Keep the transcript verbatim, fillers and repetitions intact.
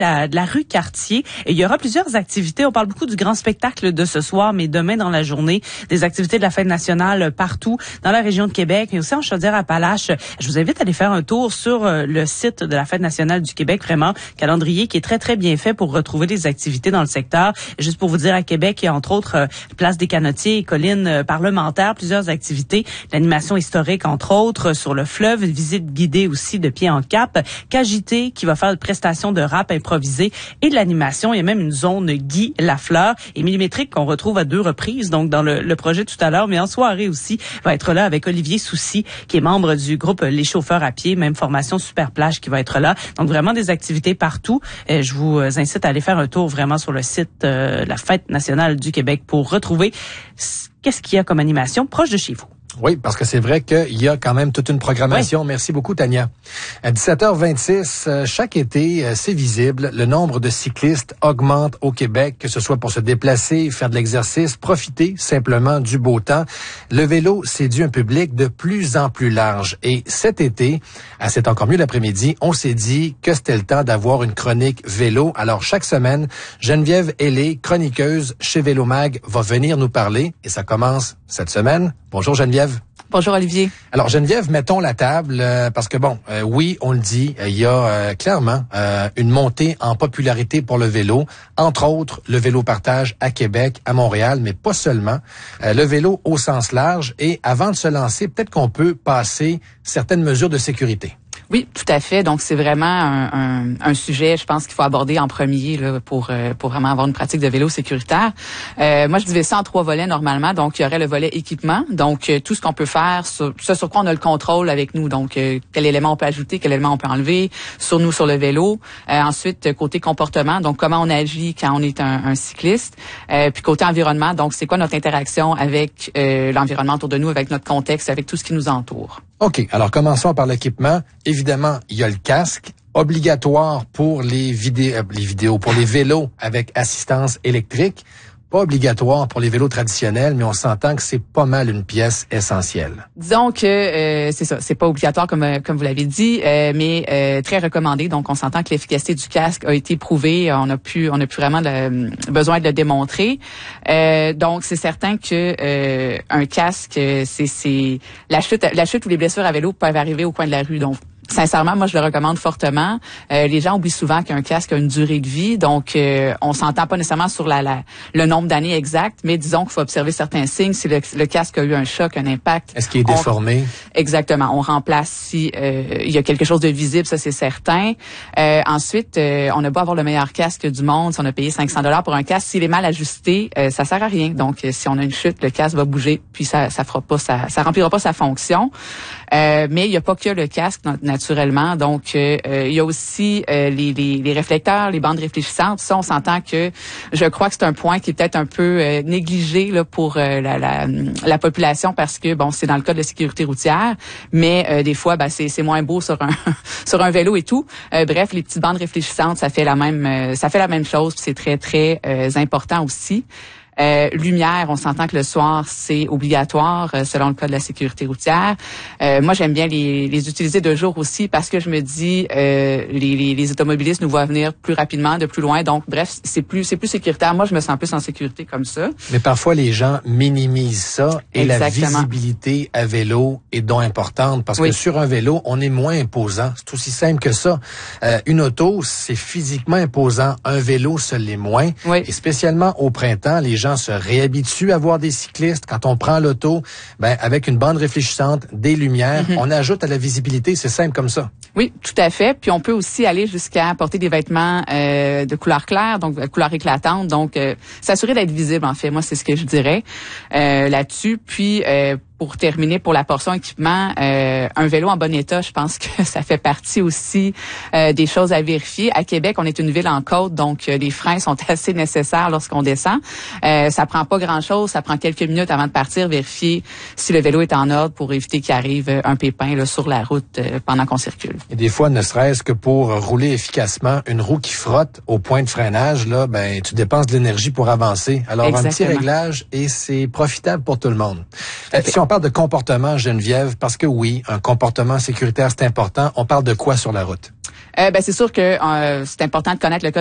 La, de la rue Cartier. Et il y aura plusieurs activités. On parle beaucoup du grand spectacle de ce soir, mais demain dans la journée, des activités de la fête nationale partout dans la région de Québec, mais aussi en Chaudière-Appalaches. Je vous invite à aller faire un tour sur le site de la fête nationale du Québec. Vraiment, calendrier qui est très, très bien fait pour retrouver les activités dans le secteur. Juste pour vous dire, à Québec, il y a entre autres place des Canotiers, collines parlementaires, plusieurs activités. L'animation historique, entre autres, sur le fleuve, visite guidée aussi de pied en cap. K J T qui va faire une prestation de rap improvisé et de l'animation. Il y a même une zone Guy Lafleur et Millimétrique qu'on retrouve à deux reprises, donc dans le, le projet tout à l'heure, mais en soirée aussi, va être là avec Olivier Soucy, qui est membre du groupe Les Chauffeurs à pied, même formation Super Plage qui va être là. Donc vraiment des activités partout. Et je vous incite à aller faire un tour vraiment sur le site euh, de la Fête nationale du Québec pour retrouver qu'est-ce qu'il y a comme animation proche de chez vous. Oui, parce que c'est vrai qu'il y a quand même toute une programmation. Oui. Merci beaucoup, Tania. À dix-sept heures vingt-six, chaque été, c'est visible, le nombre de cyclistes augmente au Québec, que ce soit pour se déplacer, faire de l'exercice, profiter simplement du beau temps. Le vélo séduit un public de plus en plus large. Et cet été, à C'est encore mieux l'après-midi, on s'est dit que c'était le temps d'avoir une chronique vélo. Alors, chaque semaine, Geneviève Hellé, chroniqueuse chez Vélomag, va venir nous parler. Et ça commence cette semaine. Bonjour, Geneviève. Bonjour Olivier. Alors Geneviève, mettons la table euh, parce que bon, euh, oui, on le dit, il y a euh, clairement euh, une montée en popularité pour le vélo, entre autres le vélo partage à Québec, à Montréal, mais pas seulement. Euh, le vélo au sens large. Et avant de se lancer, peut-être qu'on peut passer certaines mesures de sécurité. Oui, tout à fait. Donc, c'est vraiment un, un, un sujet, je pense, qu'il faut aborder en premier là, pour euh, pour vraiment avoir une pratique de vélo sécuritaire. Euh, moi, je divise ça en trois volets normalement. Donc, il y aurait le volet équipement. Donc, euh, tout ce qu'on peut faire, sur, ce sur quoi on a le contrôle avec nous. Donc, euh, quel élément on peut ajouter, quel élément on peut enlever sur nous, sur le vélo. Euh, ensuite, côté comportement, donc comment on agit quand on est un, un cycliste. Euh, puis côté environnement, donc c'est quoi notre interaction avec euh, l'environnement autour de nous, avec notre contexte, avec tout ce qui nous entoure. OK. Alors, commençons par l'équipement. Évidemment, il y a le casque obligatoire pour les vidéos, euh, les vidéos, pour les vélos avec assistance électrique. Pas obligatoire pour les vélos traditionnels, mais on s'entend que c'est pas mal une pièce essentielle. Disons que euh, c'est ça, c'est pas obligatoire comme euh, comme vous l'avez dit, euh, mais euh, très recommandé. Donc on s'entend que l'efficacité du casque a été prouvée. On a pu on a plus vraiment le, besoin de le démontrer. Euh, donc c'est certain que euh, un casque, c'est c'est la chute la chute ou les blessures à vélo peuvent arriver au coin de la rue. Donc sincèrement, moi, je le recommande fortement. Euh, les gens oublient souvent qu'un casque a une durée de vie, donc euh, on s'entend pas nécessairement sur la, la le nombre d'années exact, mais disons qu'il faut observer certains signes. Si le, le casque a eu un choc, un impact. Est-ce qu'il est déformé? On, exactement. On remplace si euh, il y a quelque chose de visible, ça c'est certain. Euh, ensuite, euh, on a beau avoir le meilleur casque du monde, si on a payé cinq cents dollars pour un casque, s'il est mal ajusté, euh, ça sert à rien. Donc, euh, si on a une chute, le casque va bouger, puis ça ça fera pas ça ça remplira pas sa fonction. Euh, mais il y a pas que le casque naturellement, donc euh, il y a aussi euh, les, les, les réflecteurs, les bandes réfléchissantes. Ça, on s'entend que je crois que c'est un point qui est peut-être un peu euh, négligé là pour euh, la, la, la population parce que bon, c'est dans le cas de la sécurité routière, mais euh, des fois, ben, c'est, c'est moins beau sur un sur un vélo et tout. Euh, bref, les petites bandes réfléchissantes, ça fait la même euh, ça fait la même chose, puis c'est très très euh, important aussi. Euh, lumière, on s'entend que le soir, c'est obligatoire euh, selon le code de la sécurité routière. Euh, moi, j'aime bien les, les utiliser de jour aussi parce que je me dis euh, les, les, les automobilistes nous voient venir plus rapidement, de plus loin. Donc, bref, c'est plus c'est plus sécuritaire. Moi, je me sens plus en sécurité comme ça. Mais parfois, les gens minimisent ça et Exactement. La visibilité à vélo est donc importante parce oui. que sur un vélo, on est moins imposant. C'est aussi simple que ça. Euh, une auto, c'est physiquement imposant. Un vélo, ça l'est moins. Oui. Et spécialement au printemps, les gens se réhabituent à voir des cyclistes. Quand on prend l'auto, ben avec une bande réfléchissante, des lumières, mm-hmm. on ajoute à la visibilité. C'est simple comme ça. Oui, tout à fait. Puis on peut aussi aller jusqu'à porter des vêtements euh, de couleur claire, donc de couleur éclatante. Donc, euh, s'assurer d'être visible, en fait. Moi, c'est ce que je dirais euh, là-dessus. Puis, euh, pour terminer, pour la portion équipement, euh, un vélo en bon état, je pense que ça fait partie aussi euh, des choses à vérifier. À Québec, on est une ville en côte, donc euh, les freins sont assez nécessaires lorsqu'on descend. Euh, ça prend pas grand-chose, ça prend quelques minutes avant de partir, vérifier si le vélo est en ordre pour éviter qu'il arrive un pépin là, sur la route euh, pendant qu'on circule. Et des fois, ne serait-ce que pour rouler efficacement, une roue qui frotte au point de freinage, là, ben tu dépenses de l'énergie pour avancer. Alors, Exactement. Un petit réglage et c'est profitable pour tout le monde. Euh, si on parle de comportement, Geneviève, parce que oui, un comportement sécuritaire, c'est important. On parle de quoi sur la route? Euh, ben c'est sûr que euh, c'est important de connaître le code